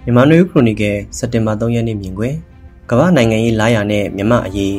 မြန်မာနွေခရိုနီကယ်စက်တင်ဘာ3ရက်နေ့မြင်ကွယ်ကမ္ဘာနိုင်ငံရေးလာရနဲ့မြန်မာအရေး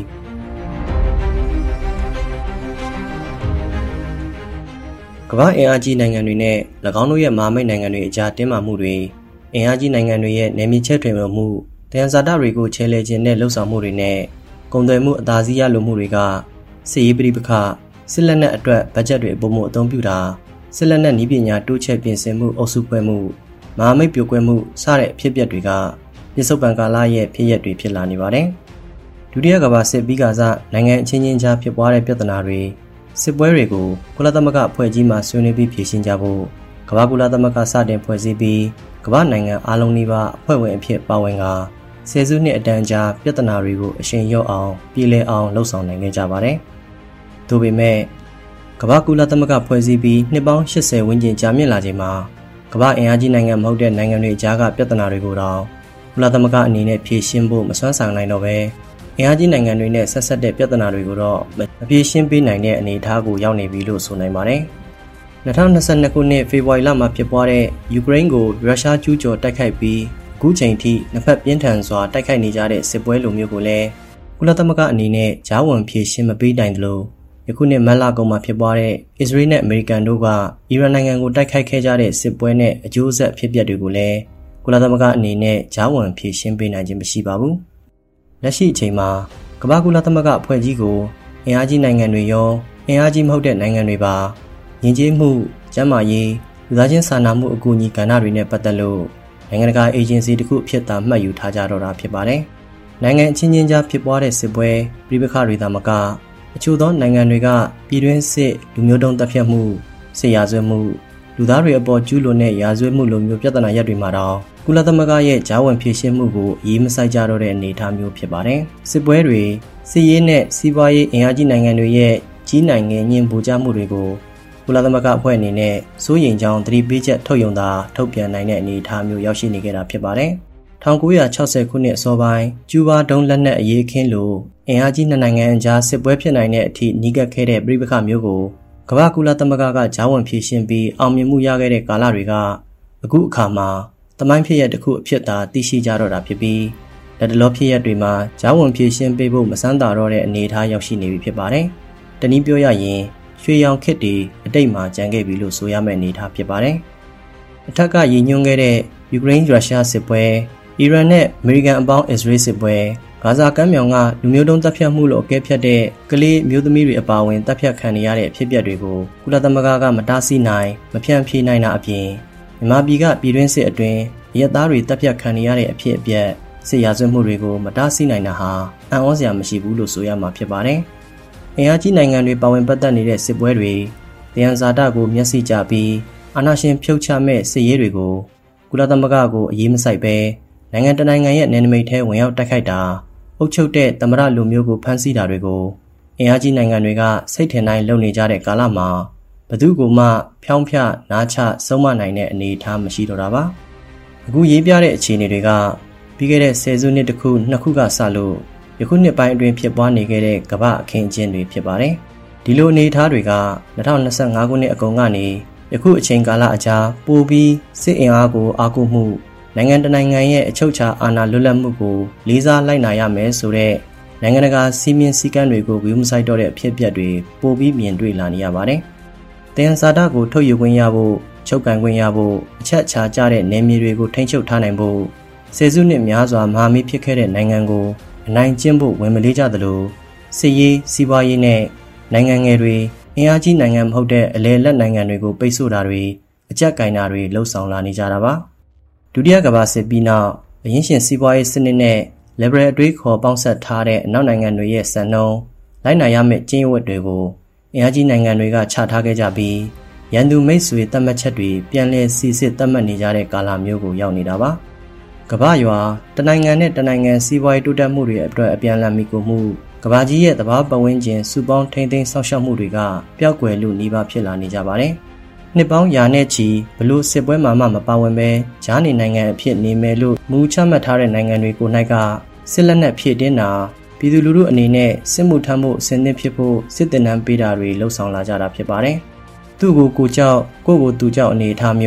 ကမ္ဘာအင်အားကြီးနိုင်ငံတွေနဲ့၎င်းတို့ရဲ့မဟာမိတ်နိုင်ငံတွေအကြားတင်းမာမှုတွေအင်အားကြီးနိုင်ငံတွေရဲ့နယ်မြေချဲ့ထွင်မှုတယံဇာတတွေကိုချဲလဲခြင်းနဲ့လှုပ်ဆောင်မှုတွေနဲ့ကုန်သွယ်မှုအသာစီးရလိုမှုတွေကစစ်ရေးပဋိပက္ခစစ်လက်နက်အတွက်ဘတ်ဂျက်တွေပုံမှုအသုံးပြုတာစစ်လက်နက်နည်းပညာတိုးချဲ့ပြင်ဆင်မှုအုပ်စုဖွဲ့မှုမဟာမိတ်ပြိုကွဲမှုစတဲ့အဖြစ်အပျက်တွေကပြစ္ဆုတ်ပံကာလရဲ့ဖြစ်ရပ်တွေဖြစ်လာနေပါတယ်။ဒုတိယကမ္ဘာစစ်ပြီးကစားနိုင်ငံအချင်းချင်းကြားဖြစ်ပွားတဲ့ပြဿနာတွေစစ်ပွဲတွေကိုကုလသမဂ္ဂအဖွဲ့ကြီးမှဆွေးနွေးပြီးဖြေရှင်းကြဖို့ကမ္ဘာကုလသမဂ္ဂစတင်ဖွဲ့စည်းပြီးကမ္ဘာနိုင်ငံအားလုံးနီးပါးအဖွဲ့ဝင်အဖြစ်ပါဝင်ကဆယ်စုနှစ်အတန်းကြာပြဿနာတွေကိုအရှိန်လျော့အောင်ပြည်လည်အောင်လှုံ့ဆော်နိုင်ခဲ့ကြပါတယ်။ဒါပေမဲ့ကမ္ဘာကုလသမဂ္ဂဖွဲ့စည်းပြီးနှစ်ပေါင်း80ဝန်းကျင်ကြာမြင့်လာချိန်မှာကမ္ဘာအင်အားကြီးနိုင်ငံမဟုတ်တဲ့နိုင်ငံတွေကြားကပြဿနာတွေကိုတော့ကုလသမဂ္ဂအနေနဲ့ဖြေရှင်းဖို့မစွမ်းဆောင်နိုင်တော့ပဲအင်အားကြီးနိုင်ငံတွေနဲ့ဆက်ဆက်တဲ့ပြဿနာတွေကိုတော့မဖြေရှင်းပေးနိုင်တဲ့အနေအထားကိုရောက်နေပြီလို့ဆိုနိုင်ပါတယ်။2022ခုနှစ်ဖေဖော်ဝါရီလမှာဖြစ်ပွားတဲ့ယူကရိန်းကိုရုရှားကျူးကျော်တိုက်ခိုက်ပြီးအခုချိန်ထိနှစ်ဖက်ပြင်းထန်စွာတိုက်ခိုက်နေကြတဲ့စစ်ပွဲလိုမျိုးကိုလည်းကုလသမဂ္ဂအနေနဲ့ကြားဝင်ဖြေရှင်းမပေးနိုင်သလိုယခုနှစ်မတ်လကုန်မှာဖြစ်ပွားတဲ့အစ္စရေးနဲ့အမေရိကန်တို့ကအီရန်နိုင်ငံကိုတိုက်ခိုက်ခဲ့ကြတဲ့စစ်ပွဲနဲ့အကျိုးဆက်ဖြစ်ပျက်တွေကိုလည်းကုလသမဂ္ဂအနေနဲ့ကြားဝင်ဖြေရှင်းပေးနိုင်ခြင်းမရှိပါဘူး။လက်ရှိအချိန်မှာကမ္ဘာကုလသမဂ္ဂအဖွဲ့ကြီးကိုအင်အားကြီးနိုင်ငံတွေရောအင်အားကြီးမဟုတ်တဲ့နိုင်ငံတွေပါယဉ်ကျေးမှုကျန်းမာရေးလူသားချင်းစာနာမှုအကူအညီကဏ္ဍတွေနဲ့ပတ်သက်လို့နိုင်ငံတကာအေဂျင်စီတစ်ခုအဖြစ်သာမှတ်ယူထားကြတော့တာဖြစ်ပါတယ်။နိုင်ငံအချင်းချင်းကြားဖြစ်ပွားတဲ့စစ်ပွဲပြိပခါတွေသာမကအချို့သောနိုင်ငံတွေကပြည်တွင်းစစ်လူမျိုးတုံးတပ်ဖြတ်မှုစစ်ရာဇဝတ်မှုလူသားတွေအပေါ်ကျူးလွန်တဲ့ရာဇဝတ်မှုလိုမျိုးပြဿနာရပ်တွေမှာတော့ကုလသမဂ္ဂရဲ့ကြားဝင်ဖြေရှင်းမှုကိုအရေးမစိုက်ကြတော့တဲ့အနေအထားမျိုးဖြစ်ပါတယ်။စစ်ပွဲတွေစစ်ရေးနဲ့စီးပွားရေးအင်အားကြီးနိုင်ငံတွေရဲ့ကြီးနိုင်ငံညင်ပူကြမှုတွေကိုကုလသမဂ္ဂအဖွဲ့အနေနဲ့စိုးရိမ်ကြောင်းသတိပေးချက်ထုတ်ပြန်တာထုတ်ပြန်နိုင်တဲ့အနေအထားမျိုးရောက်ရှိနေခဲ့တာဖြစ်ပါတယ်။1960ခုနှစ်အစောပိုင်းကျူးဘားဒုံးလက်နက်အရေးအခင်းလိုအင်အားကြီးနှစ်နိုင်ငံအကြားစစ်ပွဲဖြစ်နိုင်တဲ့အထိနှီးကပ်ခဲ့တဲ့ပြိပခါမျိုးကိုကမ္ဘာကုလသမဂ္ဂကကြားဝင်ဖြေရှင်းပြီးအောင်မြင်မှုရခဲ့တဲ့ကာလတွေကအခုအခါမှာသမိုင်းဖြစ်ရပ်တစ်ခုအဖြစ်သာသိရှိကြတော့တာဖြစ်ပြီးလက်တလောဖြစ်ရပ်တွေမှာကြားဝင်ဖြေရှင်းပေးဖို့မစမ်းသာတော့တဲ့အနေအထားရောက်ရှိနေပြီဖြစ်ပါတယ်။တနည်းပြောရရင်ရွှေရောင်ခေတ်တွေအတိတ်မှာကျန်ခဲ့ပြီလို့ဆိုရမယ့်အနေအထားဖြစ်ပါတယ်။အထက်ကရည်ညွှန်းခဲ့တဲ့ယူကရိန်းရုရှားစစ်ပွဲအီရန်နဲ့အမေရိကန်အပေါင်းအစ္စရေးစစ်ပွဲဂါဇာကမ်းမြောင်ကလူမျိုးတုံးတပ်ဖြတ်မှုလို့အကဲဖြတ်တဲ့ကလေးမျိုးသမီးတွေအပါအဝင်တပ်ဖြတ်ခံနေရတဲ့အဖြစ်အပျက်တွေကိုကုလသမဂ္ဂကမတားဆီးနိုင်မဖြန့်ဖြေးနိုင်တာအပြင်မြန်မာပြည်ကပြည်တွင်းစစ်အတွင်းရဲသားတွေတပ်ဖြတ်ခံနေရတဲ့အဖြစ်အပျက်စစ်ရာဇဝတ်မှုတွေကိုမတားဆီးနိုင်တာဟာအံ့ဩစရာမရှိဘူးလို့ဆိုရမှာဖြစ်ပါတယ်။အင်အားကြီးနိုင်ငံတွေပါဝင်ပတ်သက်နေတဲ့စစ်ပွဲတွေတယံဇာတကိုမျက်စိကျပြီးအာဏာရှင်ဖြုတ်ချမဲ့စစ်ရေးတွေကိုကုလသမဂ္ဂကိုအရေးမစိုက်ပဲနိုင်ငံတနိုင်ငံရဲ့နယ်နိမိတ်ထဲဝင်ရောက်တိုက်ခိုက်တာအုပ်ချုပ်တဲ့သမ္မတလူမျိုးကိုဖမ်းဆီးတာတွေကိုအင်အားကြီးနိုင်ငံတွေကစိတ်ထင်တိုင်းလုပ်နေကြတဲ့ကာလမှာဘယ်သူကမှဖြောင်းဖျနားချဆုံးမနိုင်တဲ့အနေအထားမရှိတော့တာပါအခုရေးပြတဲ့အခြေအနေတွေကပြီးခဲ့တဲ့ဆယ်စုနှစ်တစ်ခုနှစ်ခုကစလို့ယခုနှစ်ပိုင်းအတွင်းဖြစ်ပွားနေခဲ့တဲ့ကမ္ဘာအခင်းအကျင်းတွေဖြစ်ပါတယ်ဒီလိုအနေအထားတွေက2025ခုနှစ်အကုန်ကနေယခုအချိန်ကာလအကြားပိုပြီးစစ်အင်အားကိုအားကိုးမှုနိုင်ငံတနိုင်ငံရဲ့အချုပ်အခြာအာဏာလွတ်လပ်မှုကိုလေးစားလိုက်နာရမယ်ဆိုတဲ့နိုင်ငံတကာစီမင်းစည်းကမ်းတွေကိုဂရုမစိုက်တော့တဲ့အဖြစ်အပျက်တွေပိုပြီးမြင်တွေ့လာနေရပါတယ်။တယံဇာတကိုထုတ်ယူခွင့်ရဖို့ချုပ်ကန်ခွင့်ရဖို့အချက်အခြာကျတဲ့နယ်မြေတွေကိုထိန်းချုပ်ထားနိုင်ဖို့ဆယ်စုနှစ်များစွာမဟာမိတ်ဖြစ်ခဲ့တဲ့နိုင်ငံကိုအနိုင်ကျင့်ဖို့ဝင်မလေးကြသလိုစစ်ရေးစီးပွားရေးနဲ့နိုင်ငံငယ်တွေအင်အားကြီးနိုင်ငံမဟုတ်တဲ့အလယ်လက်နိုင်ငံတွေကိုပိတ်ဆို့တာတွေအကြက်ကင်တာတွေလှုံ့ဆော်လာနေကြတာပါဒုတိယကမ္ဘာစစ်ပြီးနောက်အရင်းရှင်စီးပွားရေးစနစ်နဲ့ liberal အတွေးခေါ်ပေါင်းစပ်ထားတဲ့အနောက်နိုင်ငံတွေရဲ့စံနှုန်းလိုက်နာရမယ့်ကျင့်ဝတ်တွေကိုအင်အားကြီးနိုင်ငံတွေကချထားခဲ့ကြပြီးရန်သူမိတ်ဆွေသတ်မှတ်ချက်တွေပြန်လည်စီစစ်သတ်မှတ်နေကြတဲ့ကာလမျိုးကိုရောက်နေတာပါကမ္ဘာရွာတနိုင်ငံနဲ့တနိုင်ငံစီးပွားရေးတိုးတက်မှုတွေအတွက်အပြန်အလှန်မိကိုမှုကမ္ဘာကြီးရဲ့သဘာဝပတ်ဝန်းကျင်စုပေါင်းထိန်းသိမ်းဆောက်ရှောက်မှုတွေကပျောက်ကွယ်လို့နှီးပါဖြစ်လာနေကြပါတယ်နှစ်ပေါင်းရာနဲ့ချီဘလို့စစ်ပွဲမှာမပါဝင်ပဲဂျားနေနိုင်ငံအဖြစ်နေမယ်လို့မူချမှတ်ထားတဲ့နိုင်ငံတွေကို၌ကစစ်လက်နက်ဖြည့်တင်းတာပြည်သူလူထုအနေနဲ့စစ်မှုထမ်းဖို့အစဉ်သင့်ဖြစ်ဖို့စစ်တပ်နှံပေးတာတွေလှုံ့ဆော်လာကြတာဖြစ်ပါတယ်။သူ့ကိုကြောက်ကိုသူကြောက်အနေအထားမျိုး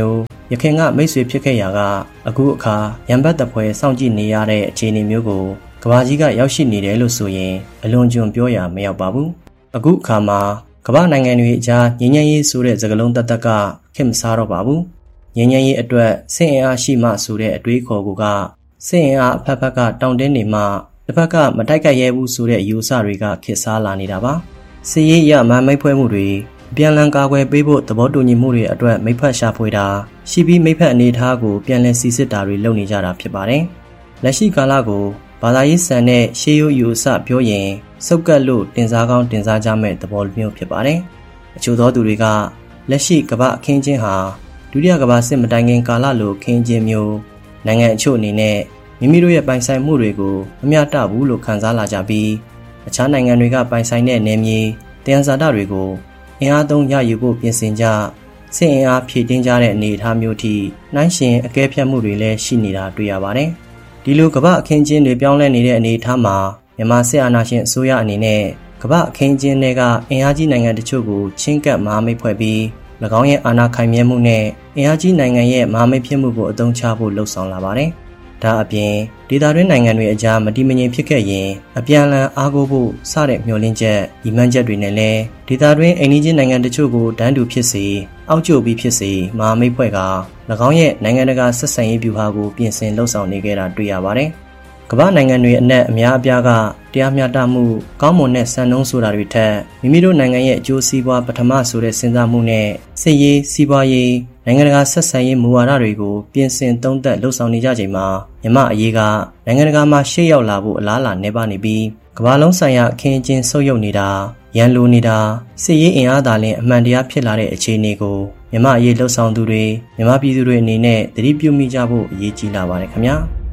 ရခင်ကမိတ်ဆွေဖြစ်ခဲ့ရာကအခုအခါရန်ဘတ်တပွဲစောင့်ကြည့်နေရတဲ့အခြေအနေမျိုးကိုကဘာကြီးကရောက်ရှိနေတယ်လို့ဆိုရင်အလွန်ကျွံပြောရမရောက်ပါဘူးအခုအခါမှာကမ္ဘာနိုင်ငံတွေအကြားငြိမ်းချမ်းရေးဆိုတဲ့စကားလုံးတတ်ကခေတ်မစားတော့ပါဘူးငြိမ်းချမ်းရေးအတွက်စစ်အင်အားရှိမှဆိုတဲ့အတွေးခေါ်ကစစ်အင်အားအဖက်ဖက်ကတောင်းတင်းနေမှတစ်ဖက်ကမတိုက်ခိုက်ရဲဘူးဆိုတဲ့အယူအဆတွေကခေတ်စားလာနေတာပါစစ်ရေးအရမိတ်ဖွဲ့မှုတွေပြန်လည်ကာကွယ်ပေးဖို့သဘောတူညီမှုတွေအတွက်မိဖက်ရှာဖွေတာရှိပြီးမိဖက်အနေအထားကိုပြန်လည်စီစစ်တာတွေလုပ်နေကြတာဖြစ်ပါတယ်လက်ရှိကာလကိုဘာသာရေးဆန်တဲ့ရှေးရိုးယူအဆပြောရင်စုပ်ကပ်လို့တင်စားကောင်းတင်စားကြမဲ့သဘောမျိုးဖြစ်ပါတယ်အချို့သောသူတွေကလက်ရှိကမ္ဘာအခင်းချင်းဟာဒုတိယကမ္ဘာစစ်မတိုင်ခင်ကာလလိုခင်းချင်းမျိုးနိုင်ငံအချို့အနေနဲ့မိမိတို့ရဲ့ပိုင်ဆိုင်မှုတွေကိုမမျှတဘူးလို့ခံစားလာကြပြီးအခြားနိုင်ငံတွေကပိုင်ဆိုင်တဲ့နယ်မြေတရားစာတတွေကိုအင်အားသုံးရယူဖို့ပြင်ဆင်ကြစစ်အင်အားဖြည့်တင်းကြတဲ့အနေအထားမျိုးထိနှိုင်းယှဉ်အကဲဖြတ်မှုတွေလည်းရှိနေတာတွေ့ရပါတယ်ဒီလိုကမ္ဘာအခင်းချင်းတွေပြောင်းလဲနေတဲ့အနေအထားမှာမြန်မာစစ်အာဏာရှင်အစိုးရအနေနဲ့ကမ္ဘာအခင်းချင်းတွေကအင်အားကြီးနိုင်ငံတချို့ကိုချင်းကပ်မဟာမိတ်ဖွဲ့ပြီး၎င်းရဲ့အာဏာခိုင်မြဲမှုနဲ့အင်အားကြီးနိုင်ငံရဲ့မဟာမိတ်ဖြစ်မှုကိုအသုံးချဖို့လှုံ့ဆော်လာပါတယ်ဒါအပြင်ဒေသတွင်းနိုင်ငံတွေအကြားမတည်မငြိမ်ဖြစ်ခဲ့ရင်အပြန်အလှန်အားကိုးဖို့စတဲ့မျှော်လင့်ချက်ဒီမှန်းချက်တွေနဲ့လည်းဒေသတွင်းအိမ်နီးချင်းနိုင်ငံတချို့ကိုတန်းတူဖြစ်စေအောက်ကျပြီးဖြစ်စေမဟာမိတ်ဖွဲ့က၎င်းရဲ့နိုင်ငံတကာဆက်ဆံရေးဗျူဟာကိုပြင်ဆင်လှုံ့ဆော်နေကြတာတွေ့ရပါတယ်ကမ္ဘာနိုင်ငံတွေအနက်အများအပြားကတရားမျှတမှုကောင်းမွန်တဲ့စံနှုန်းဆိုတာတွေထက်မိမိတို့နိုင်ငံရဲ့အကျိုးစီးပွားပထမဆိုတဲ့စဉ်းစားမှုနဲ့စစ်ရေးစီးပွားရေးနိုင်ငံတကာဆက်ဆံရေးမူဝါဒတွေကိုပြင်ဆင်သုံးသပ်လှုပ်ဆောင်နေကြချိန်မှာမြန်မာအရေးကနိုင်ငံတကာမှာရှေ့ရောက်လာဖို့အလားအလာနှဲပါနေပြီးကမ္ဘာလုံးဆိုင်ရာအခင်းအကျင်းဆုပ်ယုပ်နေတာရန်လိုနေတာစစ်ရေးအင်အားသာလျှင်အမှန်တရားဖြစ်လာတဲ့အခြေအနေကိုမြန်မာအရေးလှုပ်ဆောင်သူတွေမြန်မာပြည်သူတွေအနေနဲ့သတိပြုမိကြဖို့အရေးကြီးလာပါတယ်ခင်ဗျာ